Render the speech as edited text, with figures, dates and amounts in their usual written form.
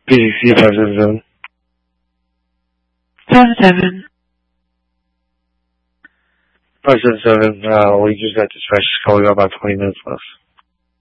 PCC 577. 577. 577, we just got dispatched call. We got about 20 minutes left.